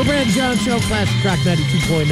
The Brad John Show, Classic Rock 92.9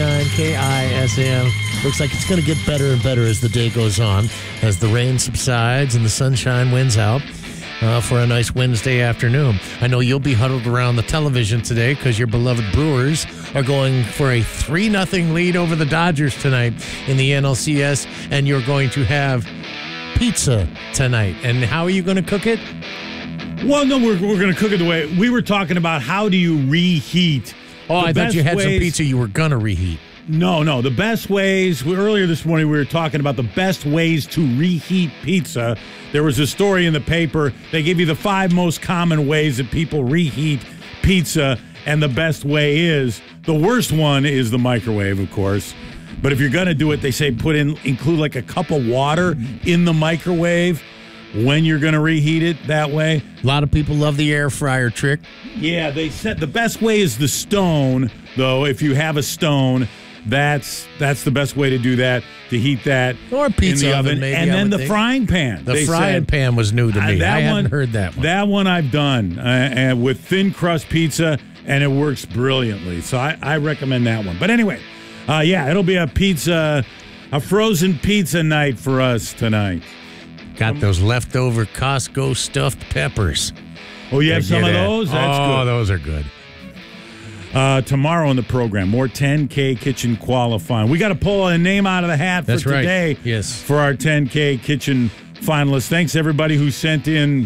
KISM. Looks like it's going to get better and better as the day goes on, as the rain subsides and the sunshine wins out for a nice Wednesday afternoon. I know you'll be huddled around the television today because your beloved Brewers are going for a 3-0 lead over the Dodgers tonight in the NLCS, and you're going to have pizza tonight. And how are you going to cook it? Well, no, we're going to cook it the way we were talking about. How do you reheat? Oh, I thought you had some pizza you were going to reheat. No. The best ways, earlier this morning we were talking about the best ways to reheat pizza. There was a story in the paper. They give you the 5 most common ways that people reheat pizza, and the best way is, the worst one is the microwave, of course. But if you're going to do it, they say include like a cup of water in the microwave when you're going to reheat it that way. A lot of people love the air fryer trick. Yeah, they said the best way is the stone, though. If you have a stone, that's the best way to do that, to heat that or pizza in the oven. Maybe, and then the frying pan. The frying pan was new to me. I hadn't heard that one. That one I've done with thin crust pizza, and it works brilliantly. So I recommend that one. But anyway, it'll be a frozen pizza night for us tonight. Got those leftover Costco stuffed peppers. Oh, you have some of those? That's good. Oh, those are good. Tomorrow in the program, more 10K Kitchen qualifying. We got to pull a name out of the hat for today. Yes. For our 10K Kitchen finalists. Thanks, everybody who sent in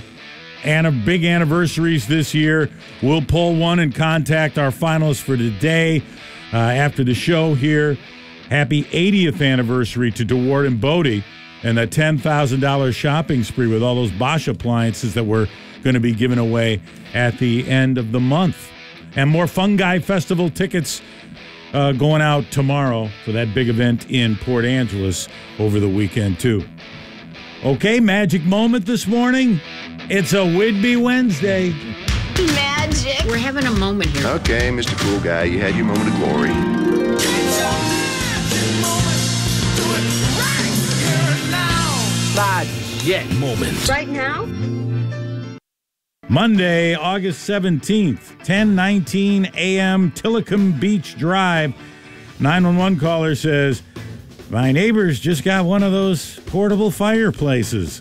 big anniversaries this year. We'll pull one and contact our finalists for today after the show here. Happy 80th anniversary to DeWard and Bodie, and that $10,000 shopping spree with all those Bosch appliances that we're going to be giving away at the end of the month. And more Fungi Festival tickets going out tomorrow for that big event in Port Angeles over the weekend, too. Okay, magic moment this morning. It's a Whidbey Wednesday. Magic. We're having a moment here. Okay, Mr. Cool Guy, you had your moment of glory. Magic moment. Right now? Monday, August 17th, 10:19 a.m., Tillicum Beach Drive. 911 caller says, my neighbors just got one of those portable fireplaces.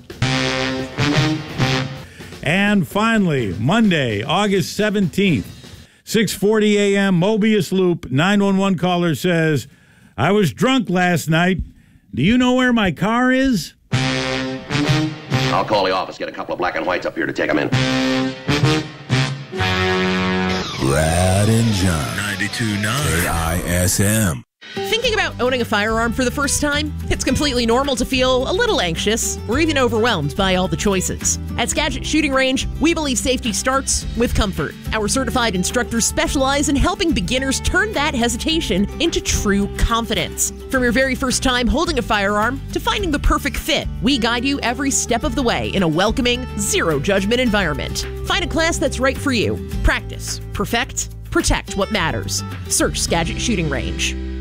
And finally, Monday, August 17th, 6:40 a.m., Mobius Loop. 911 caller says, I was drunk last night. Do you know where my car is? I'll call the office, get a couple of black and whites up here to take them in. Brad and John. 92.9 KISM. Thinking about owning a firearm for the first time? It's completely normal to feel a little anxious or even overwhelmed by all the choices. At Skagit Shooting Range, we believe safety starts with comfort. Our certified instructors specialize in helping beginners turn that hesitation into true confidence. From your very first time holding a firearm to finding the perfect fit, we guide you every step of the way in a welcoming, zero-judgment environment. Find a class that's right for you. Practice, perfect, protect what matters. Search Skagit Shooting Range.